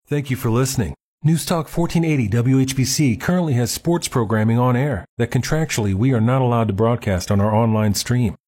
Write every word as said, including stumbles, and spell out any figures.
Thank you for listening. News Talk fourteen eighty W H B C currently has sports programming on air that contractually we are not allowed to broadcast on our online stream.